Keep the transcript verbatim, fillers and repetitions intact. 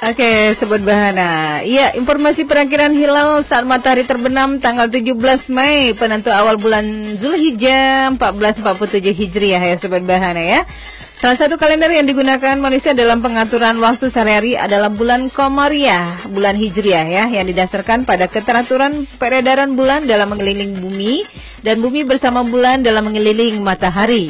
Oke, Sobat Bahana. Iya, informasi perakiraan hilal saat matahari terbenam tanggal tujuh belas Mei, penentu awal bulan Zulhijjah seribu empat ratus empat puluh tujuh Hijriah ya Sobat Bahana ya. Salah satu kalender yang digunakan manusia dalam pengaturan waktu sehari-hari adalah bulan Komariah, bulan Hijriah ya, yang didasarkan pada keteraturan peredaran bulan dalam mengelilingi bumi dan bumi bersama bulan dalam mengelilingi matahari.